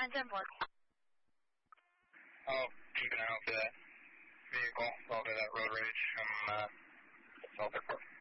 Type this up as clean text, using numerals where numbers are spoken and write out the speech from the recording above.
10 work. I'll keep an eye out for that vehicle, over that road rage from South Airport.